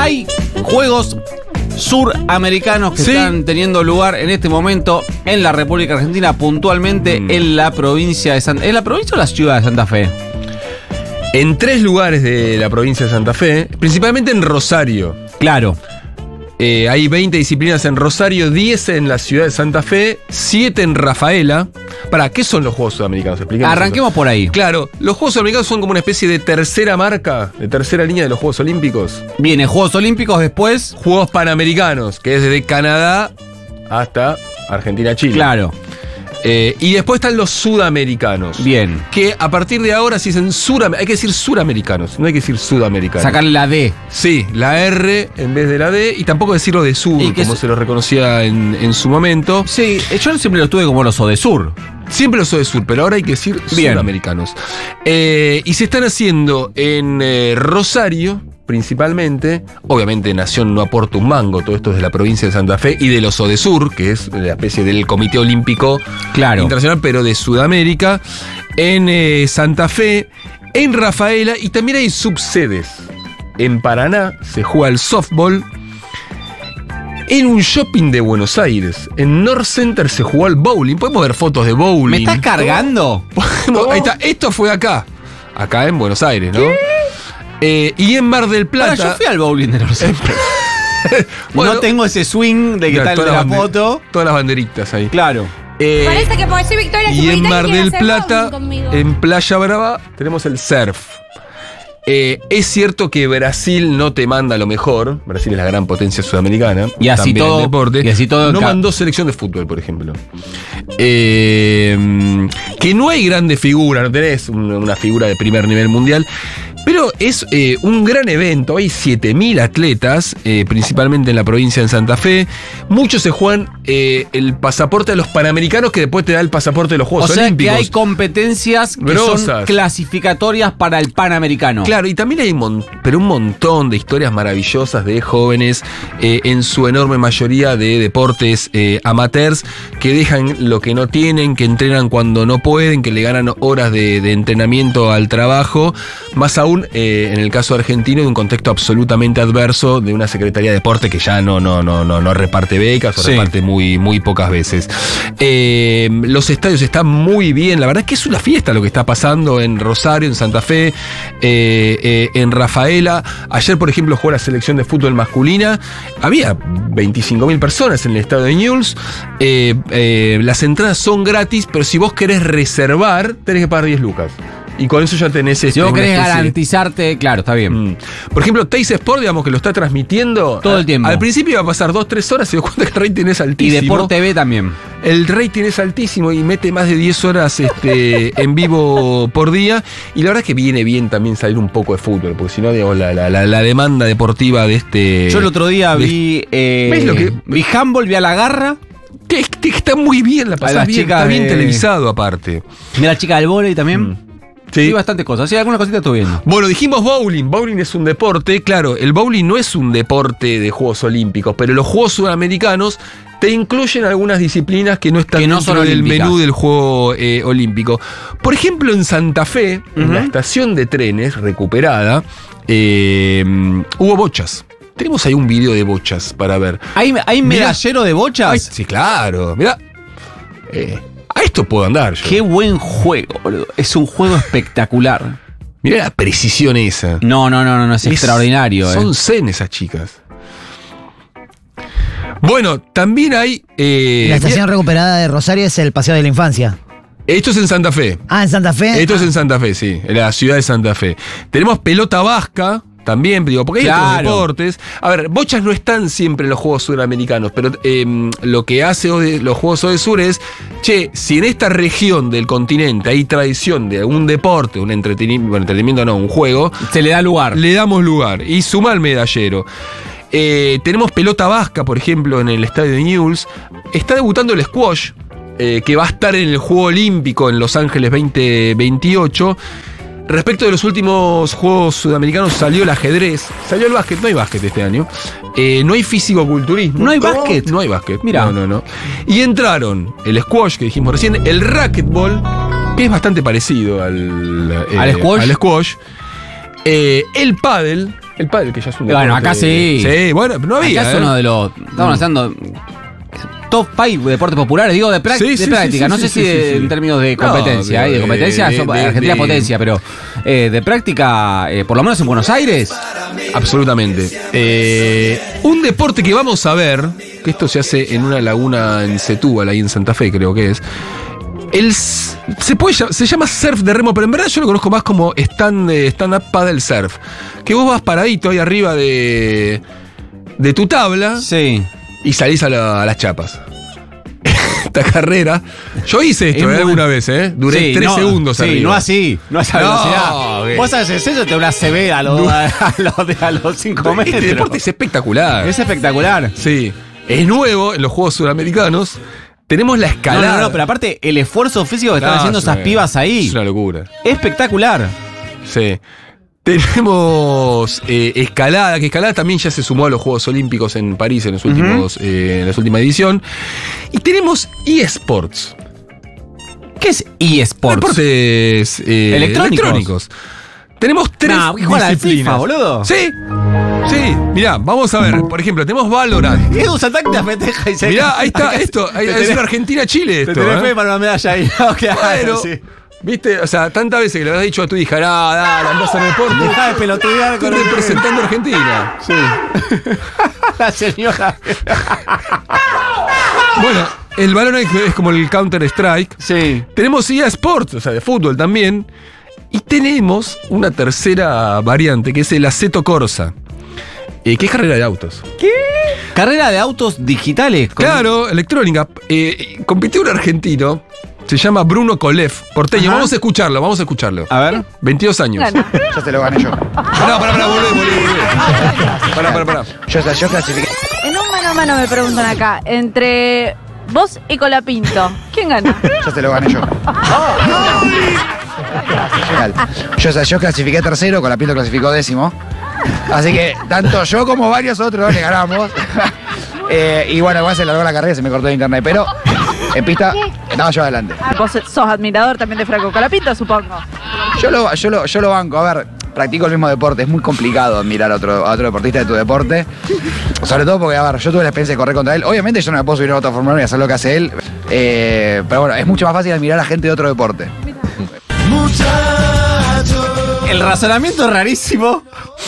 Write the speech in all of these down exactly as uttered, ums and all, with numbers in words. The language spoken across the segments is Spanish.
Hay juegos suramericanos que ¿Sí? están teniendo lugar en este momento en la República Argentina, puntualmente mm. en la provincia de Santa Fe. ¿En la provincia o la ciudad de Santa Fe? En tres lugares de la provincia de Santa Fe, principalmente en Rosario. Claro. Eh, hay veinte disciplinas en Rosario, diez en la ciudad de Santa Fe, siete en Rafaela. Para, ¿qué son los Juegos Sudamericanos? Expliquemos. Arranquemos eso. Por ahí. Claro, los Juegos Sudamericanos son como una especie de tercera marca, de tercera línea de los Juegos Olímpicos. Viene Juegos Olímpicos, después Juegos Panamericanos, que es desde Canadá hasta Argentina-Chile. Claro. Eh, y después están los sudamericanos. Bien. Que a partir de ahora, si dicen suramericanos, hay que decir suramericanos, no hay que decir sudamericanos. Sacarle la D. Sí, la R en vez de la D, y tampoco decirlo de sur, como se lo reconocía en, en su momento. Sí, yo siempre lo tuve como los Odesur. Siempre los Odesur, pero ahora hay que decir Bien. sudamericanos. Eh, y se están haciendo en eh, Rosario, principalmente. Obviamente Nación no aporta un mango, todo esto es de la provincia de Santa Fe y de los Odesur, que es la especie del Comité Olímpico claro. Internacional, pero de Sudamérica. En eh, Santa Fe, en Rafaela, y también hay subsedes. En Paraná se juega el softball. En un shopping de Buenos Aires, en North Center, se jugó al bowling. Podemos ver fotos de bowling. ¿Me estás cargando? No, ahí está. Esto fue acá. Acá en Buenos Aires, ¿no? ¿Qué? Eh, y en Mar del Plata. Ahora, yo fui al bowling de North Center. Bueno, no tengo ese swing de que claro, está en la foto. Todas las banderitas ahí. Claro. Eh, Parece que por ser Victoria y en Mar del Plata, en Playa Brava, tenemos el surf. Eh, es cierto que Brasil no te manda lo mejor. Brasil es la gran potencia sudamericana. Y así todo. En deporte. Y así todo. No mandó selección de fútbol, por ejemplo. Eh, que no hay grandes figuras, no tenés una figura de primer nivel mundial. Pero es eh, un gran evento, hay siete mil atletas, eh, principalmente en la provincia de Santa Fe. Muchos se juegan eh, el pasaporte de los Panamericanos, que después te da el pasaporte de los Juegos o sea Olímpicos. Que hay competencias que Grosas. son clasificatorias para el Panamericano. Claro, y también hay mon- pero un montón de historias maravillosas de jóvenes, eh, en su enorme mayoría de deportes eh, amateurs, que dejan lo que no tienen, que entrenan cuando no pueden, que le ganan horas de, de entrenamiento al trabajo, más aún Eh, en el caso argentino, de un contexto absolutamente adverso de una Secretaría de Deporte que ya no, no, no, no, no reparte becas o sí. reparte muy, muy pocas veces. Eh, los estadios están muy bien, la verdad es que es una fiesta lo que está pasando en Rosario, en Santa Fe, eh, eh, en Rafaela. Ayer, por ejemplo, jugó la selección de fútbol masculina, había veinticinco mil personas en el estadio de Newell's. Eh, eh, las entradas son gratis, pero si vos querés reservar, tenés que pagar diez lucas. Y con eso ya tenés este, si vos querés garantizarte, claro, está bien. Mm. Por ejemplo, Teis Sport, digamos, que lo está transmitiendo todo el tiempo. Al principio iba a pasar dos, tres horas y de cuenta que el rating es altísimo. Y Deport T V también. El rating es altísimo y mete más de diez horas este, en vivo por día. Y la verdad es que viene bien también salir un poco de fútbol, porque si no, digamos, la, la, la, la demanda deportiva de este. Yo el otro día de, vi. Eh, ¿Ves lo que? Vi handball, vi a la garra. Que, que está muy bien, la pasás bien. Está bien de... televisado, aparte. Mira la chica del vóley también. Mm. Sí, sí, bastantes cosas. Sí, algunas cositas estuve viendo. Bueno, dijimos bowling. Bowling es un deporte. Claro, el bowling no es un deporte de Juegos Olímpicos, pero los Juegos Sudamericanos te incluyen algunas disciplinas que no están que no dentro del menú del Juego eh, Olímpico. Por ejemplo, en Santa Fe, uh-huh. en la estación de trenes recuperada, eh, hubo bochas. Tenemos ahí un video de bochas para ver. ¿Hay, hay medallero de bochas? Ay, sí, claro. Mirá. Eh... A esto puedo andar yo. Qué buen juego, boludo. Es un juego espectacular. Mirá la precisión esa. No, no, no, no, es, es extraordinario. Son eh. zen esas chicas. Bueno, también hay... Eh, la estación mira, recuperada de Rosario es el Paseo de la Infancia. Esto es en Santa Fe. Ah, ¿en Santa Fe? Esto ah. es en Santa Fe, sí. En la ciudad de Santa Fe. Tenemos pelota vasca. También, digo, porque hay claro. otros deportes. A ver, bochas no están siempre en los Juegos Suramericanos, pero eh, lo que hace los Juegos Odesur es, che, si en esta región del continente hay tradición de un deporte, un entretenimiento, bueno, entretenimiento no, un juego, se le da lugar. Le damos lugar y suma al medallero. Eh, tenemos pelota vasca, por ejemplo, en el estadio de Newell's. Está debutando el squash, eh, que va a estar en el Juego Olímpico en Los Ángeles veinte veintiocho. Respecto de los últimos Juegos Sudamericanos salió el ajedrez, salió el básquet, no hay básquet este año, eh, no hay fisicoculturismo. ¿No hay básquet? No hay básquet, mira. No, no, no. Y entraron el squash que dijimos recién, el racquetball, que es bastante parecido al, eh, ¿Al squash? Al squash eh, el pádel, El pádel, que ya es un Bueno, deporte- acá sí. Sí, bueno, no había. Acá es ¿eh? uno de los. Estamos hablando. Top cinco deportes populares, digo de, prac- Sí, de sí, práctica, sí, no sí, sé sí, si sí, de- sí. en términos de No, competencia, de- ¿eh? de competencia, de- son- de- Argentina de- potencia, pero eh, de práctica, eh, por lo menos en Buenos Aires, Absolutamente. Eh, un deporte que vamos a ver, que esto se hace en una laguna en Setúbal, ahí en Santa Fe, creo que es. El, s- se, puede, llam- se llama surf de remo, pero en verdad yo lo conozco más como stand, eh, stand-up paddle surf. Que vos vas paradito ahí arriba de, de tu tabla sí. y salís a, la- a las chapas. Esta carrera. Yo hice esto Es eh, muy- alguna vez, ¿eh? Duré Sí, tres no, segundos sí, arriba. no así, no a esa No, velocidad. que- Vos haces eso, te da una C B a los, a los, a los cinco metros. Este deporte es espectacular. Es espectacular. Sí. Es nuevo en los Juegos Sudamericanos. Tenemos la No, escalada. no, no, pero aparte, el esfuerzo físico que están No, haciendo es esas una- pibas ahí, Es una locura. espectacular. Sí. Tenemos eh, escalada, que escalada también ya se sumó a los Juegos Olímpicos en París en los últimos, eh, en la última edición. Y tenemos eSports. ¿Qué es eSports? Deportes eh, Electrónicos. electrónicos. Tenemos tres Nah, ¿juega al disciplinas. FIFA, boludo? Sí, sí. Mirá, vamos a ver. Por ejemplo, tenemos Valorant. Edu Satac te festeja y se Mirá, ahí está esto. Ahí- Te es tenés- una Argentina-Chile Te esto. tenés ¿eh? fe para una medalla ahí. No, claro, Bueno, sí. viste, o sea, tantas veces que le has dicho a tu hija, ah, dale, andá a hacer deporte. Dejá de pelotudear Estoy con el- representando a Argentina. Sí. La señora. Bueno, el Valorant es como el Counter-Strike. Sí. Tenemos eSports, o sea, de fútbol también. Y tenemos una tercera variante, que es el Assetto Corsa, eh, que es carrera de autos. Carrera de autos digitales. con- Claro, electrónica. Eh, compitió un argentino, se llama Bruno Kolev, porteño. Ajá. Vamos a escucharlo, vamos a escucharlo. A ver. veintidós años. Gana. Ya te lo gané yo. Pará, pará, pará, volvé, volvé, volvé. Pará, pará, pará. Yo, o sea, yo clasifiqué. En un mano a mano me preguntan acá, entre vos y Colapinto, ¿quién gana? Ya te lo gané yo. Genial. Yo, o sea, yo clasifiqué tercero, Colapinto clasificó décimo. Así que tanto yo como varios otros le ganamos. Eh, y bueno, igual se largó la carrera y se me cortó el internet. Pero en pista estaba yo adelante. Vos sos admirador también de Franco Colapinto, supongo. Yo lo, yo lo, yo lo banco. A ver, practico el mismo deporte. Es muy complicado admirar a otro, a otro deportista de tu deporte. Sobre todo porque, a ver, yo tuve la experiencia de correr contra él. Obviamente yo no me puedo subir a otra Fórmula uno y hacer lo que hace él. Eh, pero bueno, es mucho más fácil admirar a gente de otro deporte. El razonamiento es rarísimo.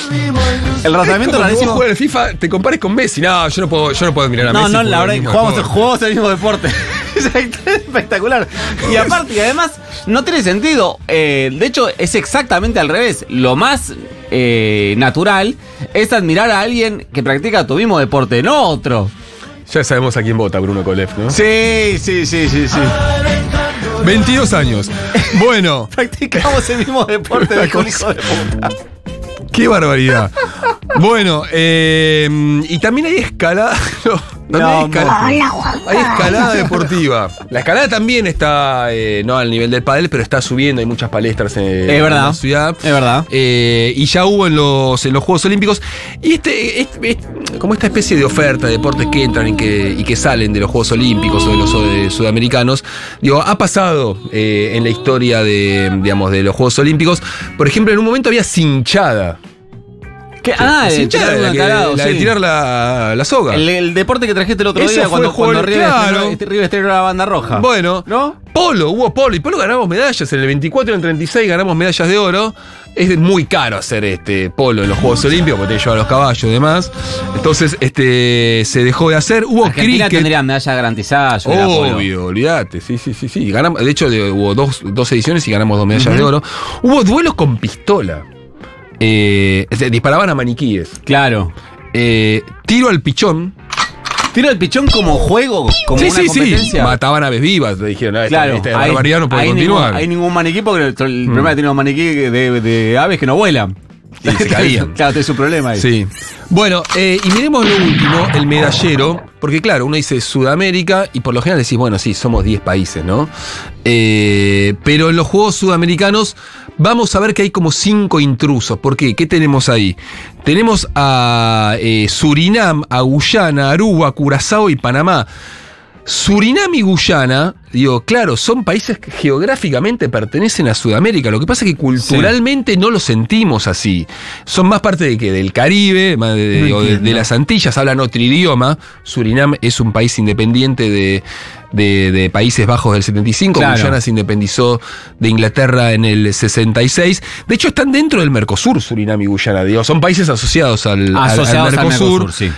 El razonamiento es Cuando vos rarísimo. juegas al FIFA, te compares con Messi. No, yo no puedo, yo no puedo mirar a No, Messi. no, por la el verdad que mismo jugamos, deporte. jugamos el mismo deporte. Es espectacular. Y aparte, y además, no tiene sentido. Eh, de hecho, es exactamente al revés. Lo más eh, natural es admirar a alguien que practica tu mismo deporte, no otro. Ya sabemos a quién vota Bruno Kolev, ¿no? Sí, sí, sí, sí, sí. veintidós años. Bueno, Practicamos el mismo deporte de hijo de puta. qué barbaridad. Bueno, eh, y también hay escalada. No, también No, hay, escalada, hay escalada deportiva. La escalada también está, eh, no al nivel del pádel, pero está subiendo. Hay muchas palestras en, Es verdad, en la ciudad. es verdad. Eh, y ya hubo en los, en los Juegos Olímpicos. Y este, este- este- como esta especie de oferta de deportes que entran y que, y que salen de los Juegos Olímpicos o de los eh, sudamericanos, digo, ha pasado eh, en la historia de, digamos, de los Juegos Olímpicos. Por ejemplo, en un momento había cinchada. ¿Qué? Ah, La el cinchada, tirar la, un que- encalado, la de sí. tirar la, la soga. El, el deporte que trajiste el otro Eso día fue cuando, juego- cuando River, claro. estrenó, River estrenó la banda roja. Bueno, ¿No? polo, hubo polo. Y polo ganamos medallas. En el veinticuatro y en el treinta y seis ganamos medallas de oro. Es muy caro hacer este polo en los Juegos Olímpicos porque te lleva a los caballos y demás. Entonces, este se dejó de hacer. Hubo Argentina cricket. tendría medalla garantizada. yo hubiera polo. Obvio, olvídate. Sí, sí, sí, sí. Ganamos, de hecho, de- hubo dos, dos ediciones y ganamos dos medallas de oro. Hubo duelos con pistola. Eh, es decir, disparaban a maniquíes. Claro. Eh, tiro al pichón. Tiro el pichón como juego, como sí, una sí, sí. competencia. Mataban aves vivas. Le dijeron, ah, esta, Claro, esta hay- barbaridad no puede hay continuar. Ningún, hay ningún maniquí porque el, el problema que tiene un maniquí de, de aves que no vuelan. Y se caían. Claro, este es su problema ahí. Sí. Bueno, eh, y miremos lo último, el medallero, porque claro, uno dice Sudamérica y por lo general decís, bueno, sí, somos diez países, ¿no? Eh, pero en los Juegos Sudamericanos vamos a ver que hay como cinco intrusos. ¿Por qué? ¿Qué tenemos ahí? Tenemos a eh, Surinam, a Guyana, Aruba, Curazao y Panamá. Surinam y Guyana digo, claro, son países que geográficamente pertenecen a Sudamérica. Lo que pasa es que culturalmente sí. no lo sentimos así. Son más parte de que del Caribe, más de, de, de, de las Antillas, hablan otro idioma. Surinam es un país independiente de, de, de Países Bajos del setenta y cinco. Claro. Guyana se independizó de Inglaterra en el sesenta y seis. De hecho, están dentro del Mercosur, Surinam y Guyana. Digo, son países asociados al, asociados al, al Mercosur. Al Mercosur sí.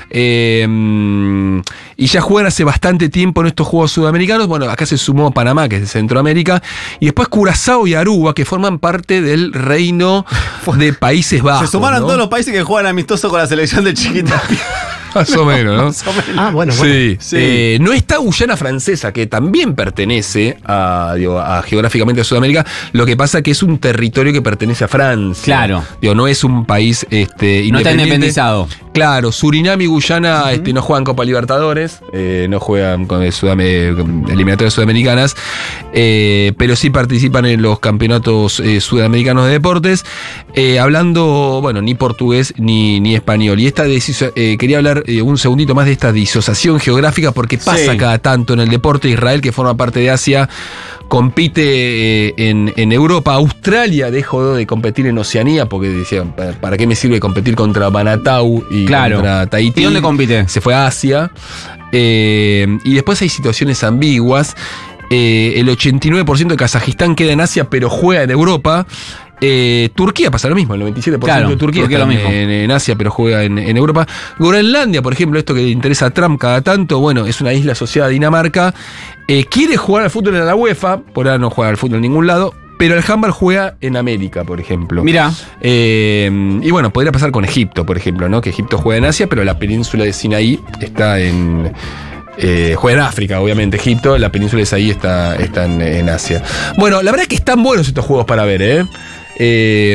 eh, y ya juegan hace bastante tiempo en estos Juegos Sudamericanos. Bueno, acá se sumó Panamá, que es de Centroamérica, y después Curazao y Aruba, que forman parte del reino de Países Bajos. Se sumaron ¿no? todos los países que juegan amistoso con la selección de Chiquita. Más o menos, ¿no? Más o menos. Ah, bueno, bueno. Sí. Sí. Eh, no está Guyana Francesa, que también pertenece a, digo, a geográficamente a Sudamérica. Lo que pasa que es un territorio que pertenece a Francia. Claro. Digo, no es un país este, No está independiente. independizado. Claro, Surinam y Guyana uh-huh. este, no juegan Copa Libertadores, eh, no juegan con el Sudam- con eliminatorias sudamericanas, eh, pero sí participan en los campeonatos eh, sudamericanos de deportes, eh, hablando, bueno, ni portugués ni, ni español. Y esta decis- eh, quería hablar eh, un segundito más de esta disociación geográfica, porque pasa sí. cada tanto en el deporte. Israel, que forma parte de Asia, compite eh, en, en Europa. Australia dejó de competir en Oceanía porque decían, ¿para qué me sirve competir contra Vanuatu y claro. contra Tahití? ¿Y dónde compite? Se fue a Asia. Eh, y después hay situaciones ambiguas. Eh, el ochenta y nueve por ciento de Kazajistán queda en Asia, pero juega en Europa. Eh, Turquía pasa lo mismo, el noventa y siete por ciento claro, de Turquía, Turquía está lo mismo. En, en Asia, pero juega en, en Europa. Groenlandia, por ejemplo, esto que le interesa a Trump cada tanto, bueno, es una isla asociada a Dinamarca. Eh, quiere jugar al fútbol en la UEFA, por ahora no juega al fútbol en ningún lado, pero el handball juega en América, por ejemplo. Mirá. Eh, y bueno, podría pasar con Egipto, por ejemplo, ¿no? Que Egipto juega en Asia, pero la península de Sinaí está en... Eh, juega en África, obviamente, Egipto, la península de Sinaí está, está en, en Asia. Bueno, la verdad es que están buenos estos juegos para ver, ¿eh? eh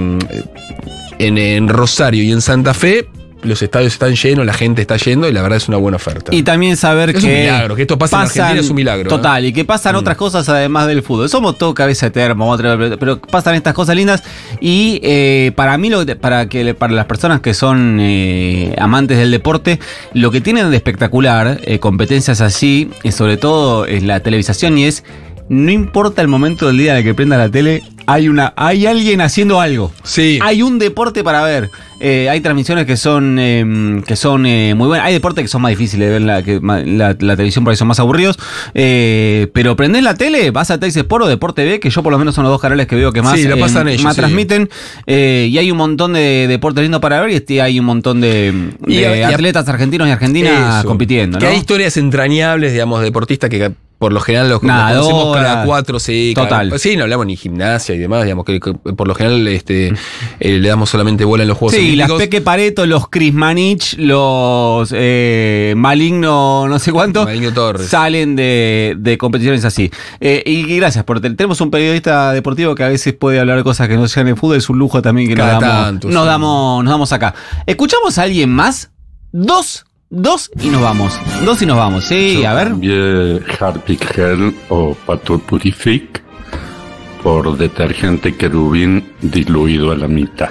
en, en Rosario y en Santa Fe los estadios están llenos, la gente está yendo y la verdad es una buena oferta. Y también saber es que... Es un milagro, que esto pase pasan, en Argentina es un milagro. Total, ¿eh? y que pasan mm. otras cosas además del fútbol. Somos todo cabeza de termo, pero pasan estas cosas lindas. Y eh, para mí, lo, para, que, para las personas que son eh, amantes del deporte, lo que tienen de espectacular, eh, competencias así, y sobre todo es la televisación, y es... No importa el momento del día en el que prenda la tele, hay una, hay alguien haciendo algo. Sí. Hay un deporte para ver. Eh, hay transmisiones que son eh, que son eh, muy buenas. Hay deportes que son más difíciles de ver, la, que, la, la televisión por ahí son más aburridos. Eh, pero prendés la tele, vas a Teis Sport o Deporte B, que yo por lo menos son los dos canales que veo que más, sí, lo pasan eh, ellos, más sí. transmiten. Eh, y hay un montón de deportes lindos para ver y este, hay un montón de, de y, y, atletas argentinos y argentinas eso, compitiendo, ¿no? Que hay historias entrañables, digamos, deportistas que... Por lo general los, los conocemos cada cuatro, sí. Total. Cada, sí, no hablamos ni gimnasia y demás, digamos, que, que por lo general este, eh, le damos solamente bola en los Juegos sí, Olímpicos. Sí, las Peque Pareto, los Chris Manich, los eh, Maligno, no sé cuánto, Maligno Torres. Salen de, de competiciones así. Eh, y gracias por tenemos un periodista deportivo que a veces puede hablar de cosas que no sean en fútbol, es un lujo también que nos damos, tanto, nos, sí. damos, nos damos acá. ¿Escuchamos a alguien más? Dos. Dos y nos vamos. Dos y nos vamos. Sí, Yo a ver. Cambié Harpic Gel o Pato Purific por detergente querubín diluido a la mitad.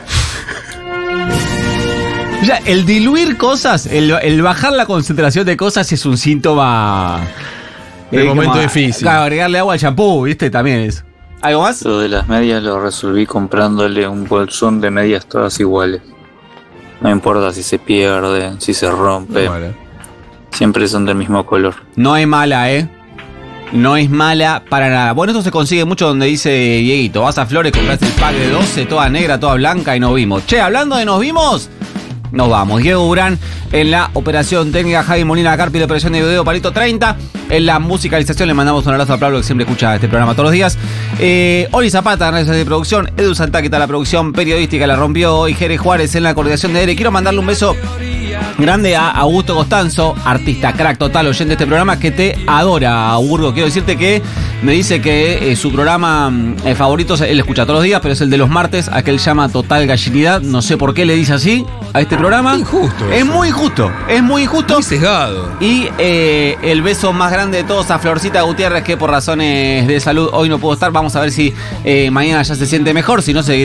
Ya, el diluir cosas, el, el bajar la concentración de cosas es un síntoma. De eh, momento como, difícil. Claro, agregarle agua al champú, ¿viste? También es. ¿Algo más? Lo de las medias lo resolví comprándole un bolsón de medias todas iguales. No importa si se pierde, si se rompe. Vale. Siempre son del mismo color. No es mala, ¿eh? No es mala para nada. Bueno, esto se consigue mucho donde dice Dieguito. Vas a Flores, compras el pack de doce, toda negra, toda blanca y nos vimos. Che, hablando de nos vimos, nos vamos. Diego Urán en la operación técnica, Javi Molina Carpi de operación de video, Palito treinta. En la musicalización le mandamos un abrazo a Pablo que siempre escucha este programa todos los días. Eh, Oli Zapata en la de producción, Edu Santaqueta la producción periodística la rompió y Jerez Juárez en la coordinación de Ere. Quiero mandarle un beso grande a Augusto Costanzo, artista crack total, oyente de este programa que te adora, Augusto. Quiero decirte que me dice que eh, su programa eh, favorito, él escucha todos los días, pero es el de los martes, aquel llama Total Gallinidad. No sé por qué le dice así a este programa. Injusto. Es eso. muy injusto, es muy injusto. Muy sesgado. Y eh, el beso más grande de todos a Florcita Gutiérrez, que por razones de salud hoy no pudo estar. Vamos a ver si eh, mañana ya se siente mejor, si no se